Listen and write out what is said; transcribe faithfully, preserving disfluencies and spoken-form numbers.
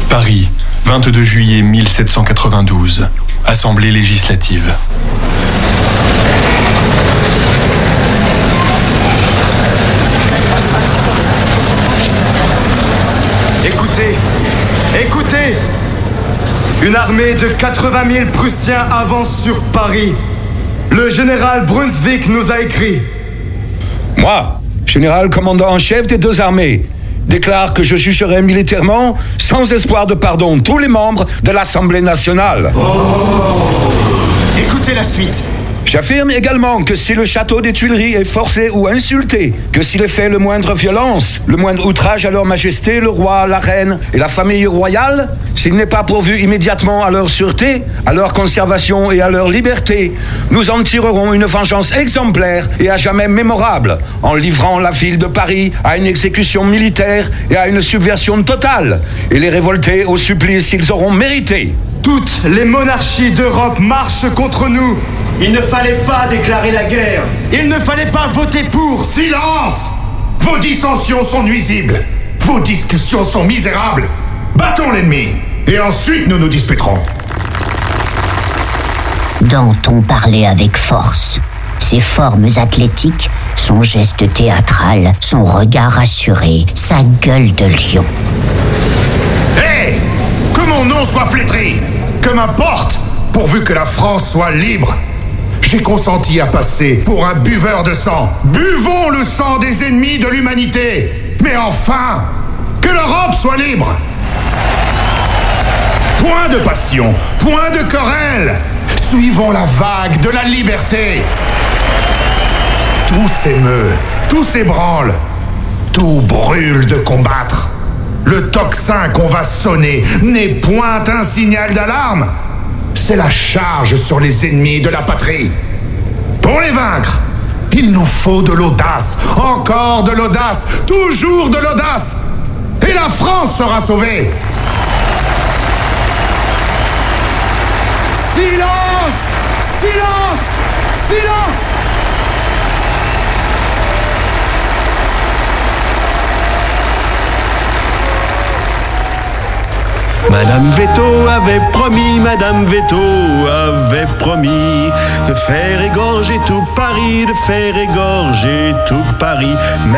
Paris, vingt-deux juillet mille sept cent quatre-vingt-douze. Assemblée législative. Écoutez, écoutez! Une armée de quatre-vingt mille Prussiens avance sur Paris. Le général Brunswick nous a écrit. Moi, général commandant en chef des deux armées, déclare que je jugerai militairement, sans espoir de pardon, tous les membres de l'Assemblée nationale. Oh. Écoutez la suite. J'affirme également que si le château des Tuileries est forcé ou insulté, que s'il est fait le moindre violence, le moindre outrage à leur majesté, le roi, la reine et la famille royale, s'il n'est pas pourvu immédiatement à leur sûreté, à leur conservation et à leur liberté, nous en tirerons une vengeance exemplaire et à jamais mémorable, en livrant la ville de Paris à une exécution militaire et à une subversion totale, et les révoltés au supplice qu'ils auront mérité. Toutes les monarchies d'Europe marchent contre nous. Il ne fallait pas déclarer la guerre. Il ne fallait pas voter pour. Silence! Vos dissensions sont nuisibles. Vos discussions sont misérables. Battons l'ennemi. Et ensuite nous nous disputerons. Danton parlait avec force. Ses formes athlétiques, son geste théâtral, son regard assuré, sa gueule de lion. Hé! Hey, que mon nom soit flétri! Que m'importe, pourvu que la France soit libre! J'ai consenti à passer pour un buveur de sang. Buvons le sang des ennemis de l'humanité. Mais enfin, que l'Europe soit libre. Point de passion, point de querelle. Suivons la vague de la liberté. Tout s'émeut, tout s'ébranle, tout brûle de combattre. Le tocsin qu'on va sonner n'est point un signal d'alarme. C'est la charge sur les ennemis de la patrie. Pour les vaincre, il nous faut de l'audace, encore de l'audace, toujours de l'audace. Et la France sera sauvée. Silence! Silence! Silence! Madame Veto avait promis, Madame Veto avait promis de faire égorger tout Paris, de faire égorger tout Paris. Mais